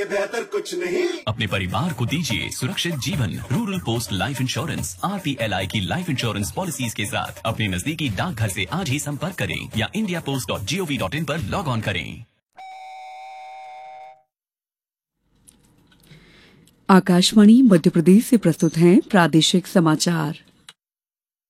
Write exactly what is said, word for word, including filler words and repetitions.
बेहतर कुछ नहीं। अपने परिवार को दीजिए सुरक्षित जीवन। Rural post life insurance R P L I की लाइफ इंश्योरेंस पॉलिसीज के साथ अपने नजदीकी डाकघर से आज ही संपर्क करें या India post dot G O V dot in पर लॉग ऑन करें। आकाशवाणी मध्य प्रदेश से प्रस्तुत हैं प्रादेशिक समाचार।